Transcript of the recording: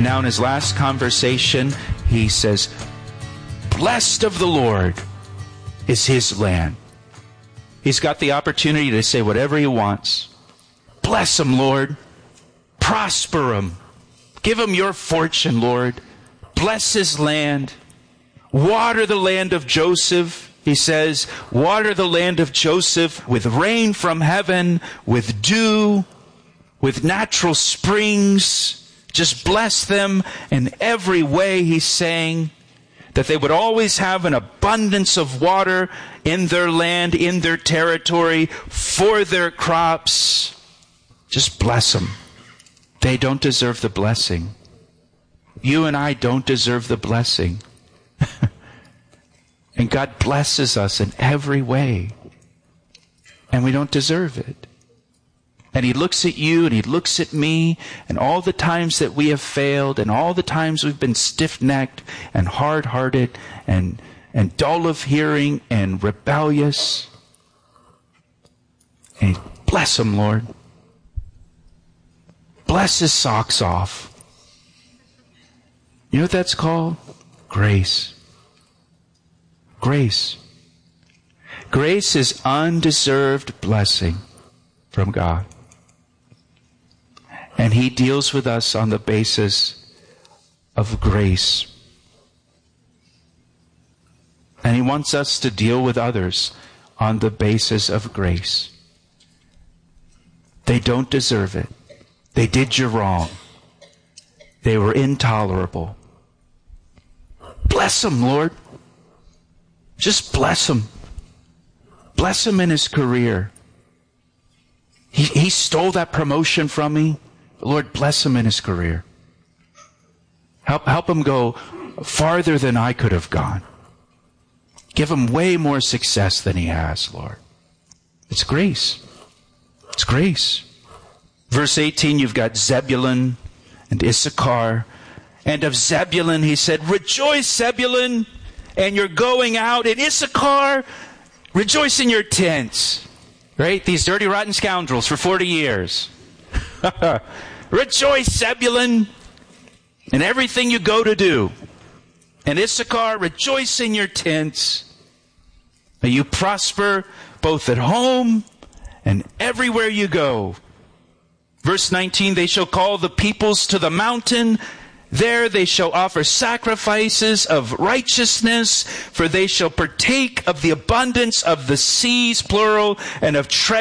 Now in his last conversation, he says, blessed of the Lord is his land. He's got the opportunity to say whatever he wants. Bless him, Lord. Prosper him. Give him your fortune, Lord. Bless his land. Water the land of Joseph. He says, water the land of Joseph with rain from heaven, with dew, with natural springs. Just bless them in every way. He's saying that they would always have an abundance of water in their land, in their territory, for their crops. Just bless them. They don't deserve the blessing. You and I don't deserve the blessing. And God blesses us in every way. And we don't deserve it. And he looks at you and he looks at me and all the times that we have failed and all the times we've been stiff-necked and hard-hearted and dull of hearing and rebellious. And bless him, Lord. Bless his socks off. You know what that's called? Grace. Grace. Grace is undeserved blessing from God. And he deals with us on the basis of grace. And he wants us to deal with others on the basis of grace. They don't deserve it. They did you wrong. They were intolerable. Bless them, Lord. Just bless him. Bless him in his career. He stole that promotion from me. Lord, bless him in his career. Help him go farther than I could have gone. Give him way more success than he has, Lord. It's grace. It's grace. Verse 18, you've got Zebulun and Issachar. And of Zebulun, he said, rejoice, Zebulun, and you're going out. And Issachar, rejoice in your tents. Right? These dirty, rotten scoundrels for 40 years. Rejoice, Zebulun, in everything you go to do. And Issachar, rejoice in your tents. May you prosper both at home and everywhere you go. Verse 19, they shall call the peoples to the mountain. There they shall offer sacrifices of righteousness, for they shall partake of the abundance of the seas, plural, and of treasure.